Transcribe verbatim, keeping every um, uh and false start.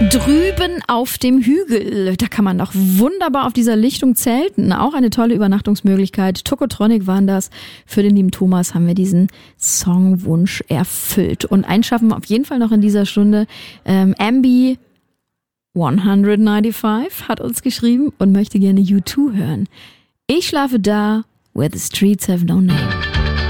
Drüben auf dem Hügel, da kann man doch wunderbar auf dieser Lichtung zelten. Auch eine tolle Übernachtungsmöglichkeit. Tokotronic waren das. Für den lieben Thomas haben wir diesen Songwunsch erfüllt. Und einen schaffen wir auf jeden Fall noch in dieser Stunde. Ähm, Ambi hundertfünfundneunzig hat uns geschrieben und möchte gerne U zwei hören. Ich schlafe da, where the streets have no name.